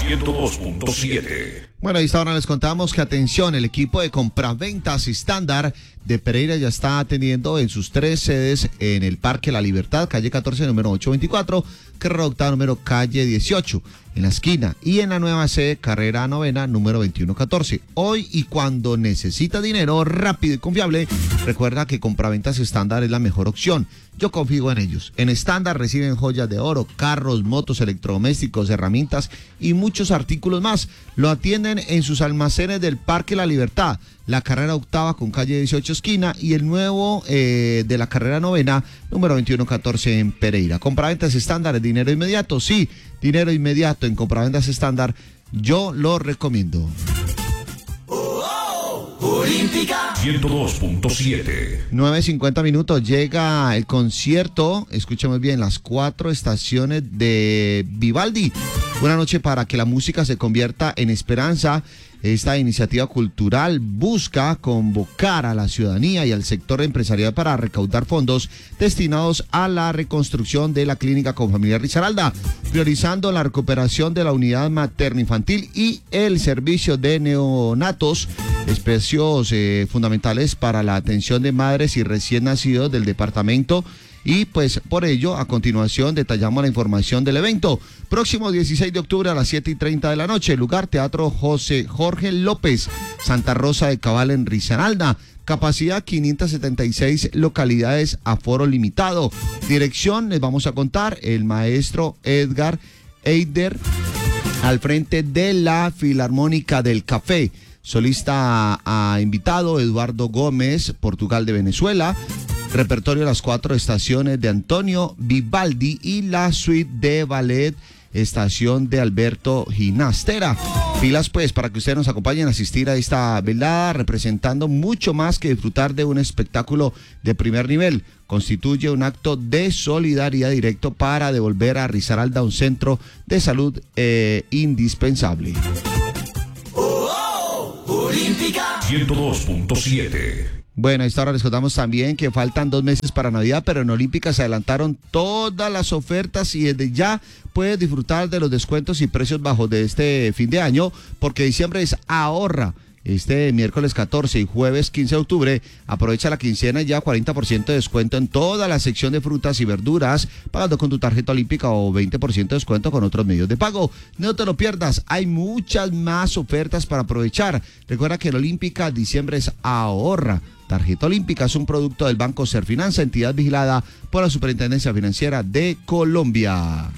102.7. Bueno, a esta hora les contamos que, atención, el equipo de compraventas estándar de Pereira ya está atendiendo en sus 3 sedes en el Parque La Libertad, calle 14, número 824, carrera octava, número calle 18, en la esquina, y en la nueva sede, carrera novena, número 2114. Hoy y cuando necesita dinero rápido y confiable, recuerda que compraventas estándar es la mejor opción. Yo confío en ellos. En estándar reciben joyas de oro, carros, motos, electrodomésticos, herramientas y muchos artículos más. Lo atienden en sus almacenes del Parque La Libertad, la carrera octava con calle 18 esquina, y el nuevo de la carrera novena, número 2114 en Pereira. Compraventas estándar es dinero inmediato. Sí, dinero inmediato en compraventas estándar. Yo lo recomiendo. Olímpica 102.7. 9:50 minutos. Llega el concierto, escuchemos bien, las 4 estaciones de Vivaldi. Una noche para que la música se convierta en esperanza. Esta iniciativa cultural busca convocar a la ciudadanía y al sector empresarial para recaudar fondos destinados a la reconstrucción de la clínica Confamiliar Risaralda, priorizando la recuperación de la unidad materno-infantil y el servicio de neonatos, espacios fundamentales para la atención de madres y recién nacidos del departamento. Y pues por ello, a continuación detallamos la información del evento. Próximo 16 de octubre a las 7:30 de la noche, lugar Teatro José Jorge López, Santa Rosa de Cabal en Risaralda. Capacidad 576 localidades, aforo limitado. Dirección, les vamos a contar, el maestro Edgar Eider, al frente de la Filarmónica del Café. Solista invitado, Eduardo Gómez, Portugal de Venezuela. Repertorio de las 4 estaciones de Antonio Vivaldi y la suite de ballet estación de Alberto Ginastera. Pilas pues para que ustedes nos acompañen a asistir a esta velada, representando mucho más que disfrutar de un espectáculo de primer nivel. Constituye un acto de solidaridad directo para devolver a Risaralda un centro de salud indispensable. Olímpica 102.7. Bueno, a esta hora les contamos también que faltan 2 meses para Navidad, pero en Olímpica se adelantaron todas las ofertas y desde ya puedes disfrutar de los descuentos y precios bajos de este fin de año, porque diciembre es ahorra. Este miércoles 14 y jueves 15 de octubre, aprovecha la quincena y ya 40% de descuento en toda la sección de frutas y verduras, pagando con tu tarjeta Olímpica, o 20% de descuento con otros medios de pago. No te lo pierdas, hay muchas más ofertas para aprovechar. Recuerda que en Olímpica diciembre es ahorra. Tarjeta Olímpica es un producto del Banco Serfinanza, entidad vigilada por la Superintendencia Financiera de Colombia.